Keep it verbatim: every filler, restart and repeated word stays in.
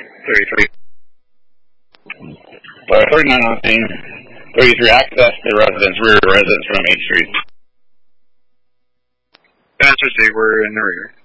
thirty-three. Uh, thirty-nine on scene. thirty-three, access the residence, rear residence from H Street. Answer C, we're in the rear.